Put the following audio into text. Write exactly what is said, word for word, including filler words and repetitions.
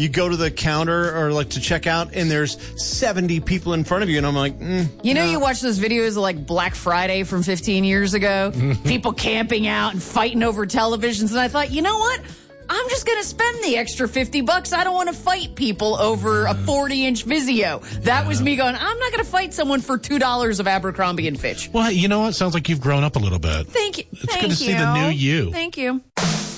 you go to the counter or like to check out, and there's seventy people in front of you, and I'm like, mm, you know, no. you watch those videos of like Black Friday from fifteen years ago, people camping out and fighting over televisions, and I thought, you know what? I'm just going to spend the extra fifty bucks. I don't want to fight people over a forty inch Vizio. That was me going, I'm not going to fight someone for two dollars of Abercrombie and Fitch. Well, you know what? Sounds like you've grown up a little bit. Thank you. It's Thank good to you. see the new you. Thank you.